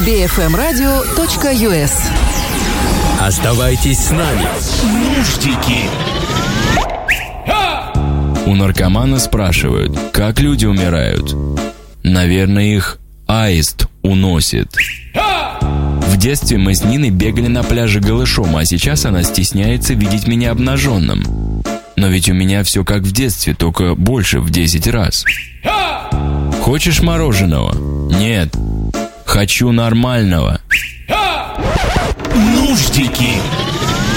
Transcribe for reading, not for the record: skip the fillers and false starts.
bfmradio.us. Оставайтесь с нами. Нуждики. У наркомана спрашивают, как люди умирают. Наверное, их аист уносит. В детстве мы с Ниной бегали на пляже голышом, а сейчас она стесняется видеть меня обнаженным. Но ведь у меня все как в детстве, только больше в 10 раз. Хочешь мороженого? Нет. Хочу нормального. Нуждики.